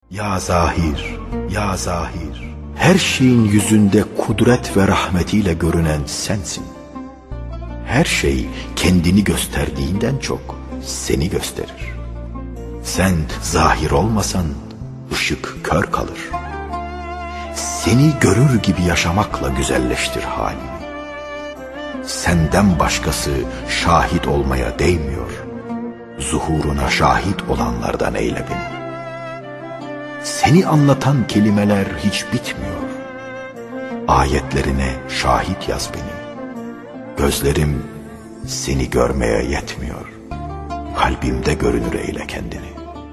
Ya Zahir, ya Zahir, her şeyin yüzünde kudret ve rahmetiyle görünen sensin. Her şey kendini gösterdiğinden çok seni gösterir. Sen zahir olmasan ışık kör kalır. Seni görür gibi yaşamakla güzelleştir halimi. Senden başkası şahit olmaya değmiyor. Zuhuruna şahit olanlardan eyle beni. Seni anlatan kelimeler hiç bitmiyor. Ayetlerine şahit yaz beni. Gözlerim seni görmeye yetmiyor. Kalbimde görünür eyle kendini.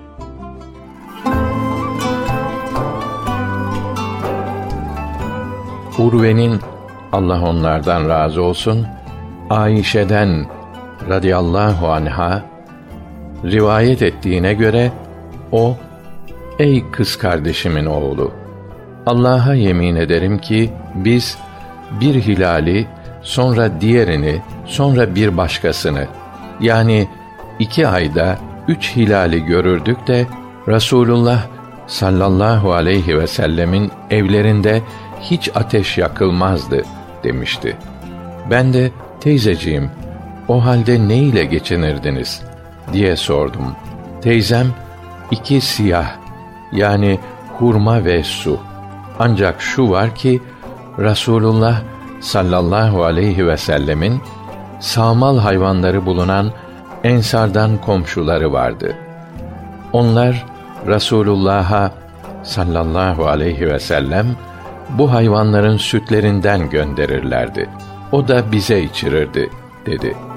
Urve'nin, Allah onlardan razı olsun, Ayşe'den radıyallahu anha rivayet ettiğine göre o, ey kız kardeşimin oğlu, Allah'a yemin ederim ki biz bir hilali, sonra diğerini, sonra bir başkasını, yani 2 ayda 3 hilali görürdük de Resulullah sallallahu aleyhi ve sellemin evlerinde hiç ateş yakılmazdı demişti. Ben de teyzeciğim, o halde ne ile geçinirdiniz diye sordum. Teyzem 2 siyah, yani hurma ve su. Ancak şu var ki Resulullah sallallahu aleyhi ve sellemin sağmal hayvanları bulunan Ensardan komşuları vardı. Onlar Resulullah'a sallallahu aleyhi ve sellem bu hayvanların sütlerinden gönderirlerdi. O da bize içirirdi dedi.